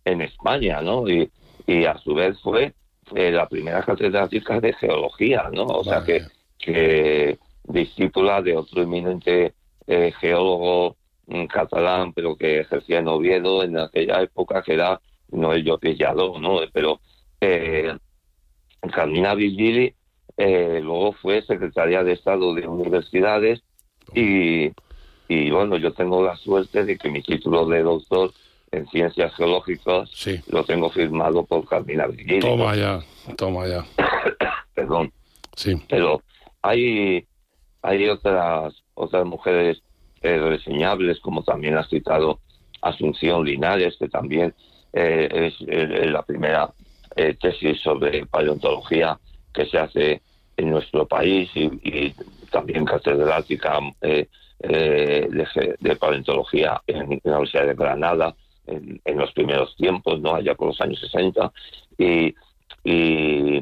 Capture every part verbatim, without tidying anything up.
en España, ¿no? Y, y a su vez fue eh, la primera catedrática de geología, ¿no? O sea, que, que discípula de otro eminente eh, geólogo mm, catalán, pero que ejercía en Oviedo en aquella época, que era Noel Llopis Lladó, ¿no? Pero eh, Carmina Virgili eh, luego fue secretaria de Estado de Universidades y, y bueno, yo tengo la suerte de que mi título de doctor en Ciencias Geológicas sí. lo tengo firmado por Carmina Virgili. Toma ya, toma ya. Perdón. Sí. Pero hay, hay otras, otras mujeres eh, reseñables, como también has citado Asunción Linares, que también eh, es eh, la primera eh, tesis sobre paleontología que se hace en nuestro país y, y también catedrática eh, eh, de, de paleontología en, en la Universidad de Granada en, en los primeros tiempos, ¿no? Allá por los años sesenta. Y, y,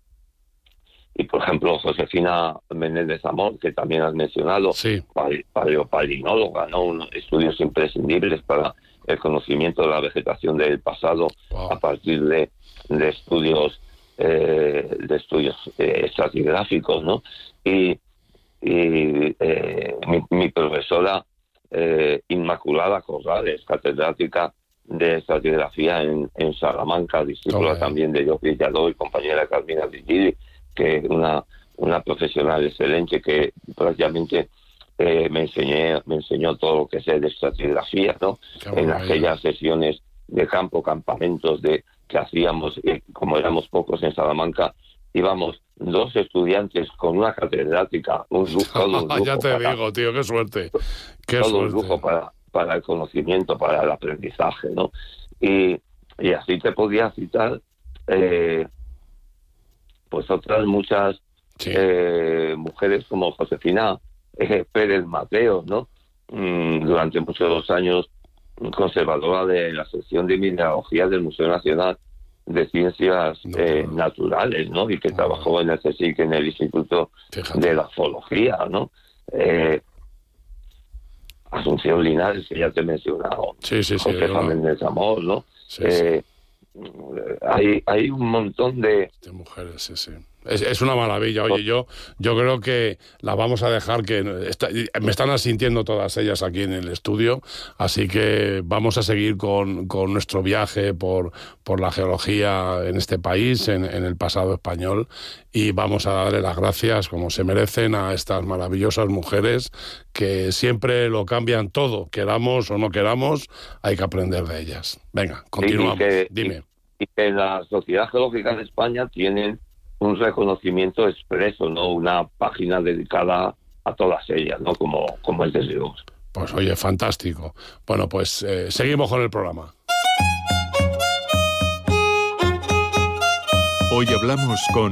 y por ejemplo, Josefina Menéndez Amor, que también has mencionado, sí. paleopalinóloga, ¿no? Unos estudios imprescindibles para el conocimiento de la vegetación del pasado, wow, a partir de, de estudios eh, de estudios eh, estratigráficos, ¿no? Y, y eh, mi, mi profesora eh, Inmaculada Corrales, catedrática de estratigrafía en, en Salamanca, discípula okay. también de Llopis Lladó y compañera de Carmina Virgili, que una una profesional excelente que prácticamente eh, me enseñé me enseñó todo lo que sé de estratigrafía, ¿no? En aquellas sesiones de campo, campamentos de que hacíamos, eh, como éramos pocos en Salamanca, íbamos dos estudiantes con una catedrática, un lujo, todo un lujo ya te para, digo, tío, qué suerte, qué todo suerte. un lujo para, para el conocimiento, para el aprendizaje, ¿no? Y, y así te podía citar eh, pues otras muchas sí. eh, mujeres como Josefina eh, Pérez Mateo, ¿no? Mm, durante muchos años conservadora de la sección de mineralogía del Museo Nacional de Ciencias no, eh, no. Naturales, ¿no? Y que no. trabajó en el CSIC, en el Instituto Fíjate. de la Zoología, ¿no? Eh, Asunción Linares, que ya te he mencionado, sí, sí, sí, Josefa Méndez Amor, ¿no? Sí, eh, sí. Hay, hay un montón de... de mujeres, sí, sí. Es, es una maravilla. Oye, yo yo creo que la vamos a dejar que... Está, me están asintiendo todas ellas aquí en el estudio, así que vamos a seguir con, con nuestro viaje por, por la geología en este país, en, en el pasado español, y vamos a darle las gracias, como se merecen, a estas maravillosas mujeres que siempre lo cambian todo, queramos o no queramos, hay que aprender de ellas. Venga, continuamos. Y que, Dime. Y, y que la Sociedad Geológica de España tienen un reconocimiento expreso, ¿no? Una página dedicada a todas ellas, ¿no? Como, como el de Dios. Pues oye, fantástico. Bueno, pues eh, seguimos con el programa. Hoy hablamos con...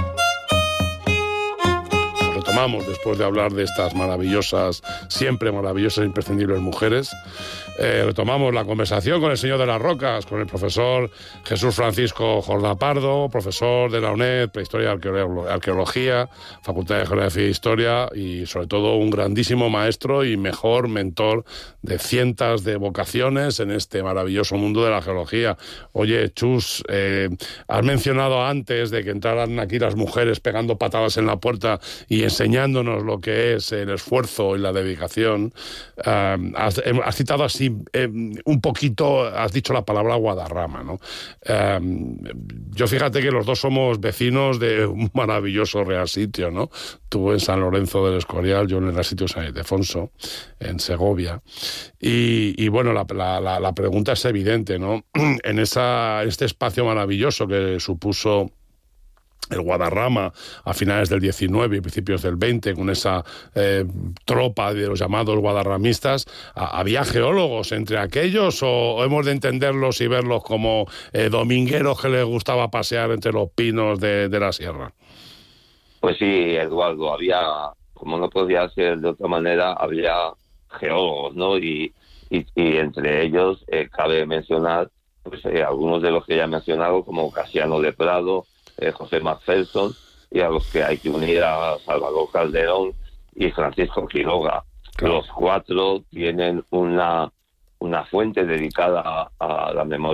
Retomamos, después de hablar de estas maravillosas, siempre maravillosas e imprescindibles mujeres, eh, retomamos la conversación con el señor de las rocas, con el profesor Jesús Francisco Jordá Pardo, profesor de la UNED, Prehistoria y Arqueología, Facultad de Geografía e Historia, y sobre todo un grandísimo maestro y mejor mentor de cientos de vocaciones en este maravilloso mundo de la geología. Oye, Chus, eh, has mencionado antes de que entraran aquí las mujeres pegando patadas en la puerta y enseñándonos lo que es el esfuerzo y la dedicación. Uh, has, has citado así eh, un poquito, has dicho la palabra Guadarrama, ¿no? Uh, yo fíjate que los dos somos vecinos de un maravilloso Real Sitio, ¿no? Tú en San Lorenzo del Escorial, yo en el Real Sitio San Ildefonso, en Segovia. Y, y bueno, la, la, la pregunta es evidente, ¿no? En esa, este espacio maravilloso que supuso el Guadarrama a finales del diecinueve y principios del veinte, con esa eh, tropa de los llamados guadarramistas, a, ¿había geólogos entre aquellos o, o hemos de entenderlos y verlos como eh, domingueros que les gustaba pasear entre los pinos de, de la sierra? Pues sí, Eduardo, había, como no podía ser de otra manera, había geólogos, ¿no? Y, y, y entre ellos eh, cabe mencionar pues, eh, algunos de los que ya he mencionado, como Casiano de Prado, Eh, José Macpherson, y a los que hay que unir a Salvador Calderón y Francisco Quiroga. Claro. Los cuatro tienen una, una fuente dedicada a, a la memoria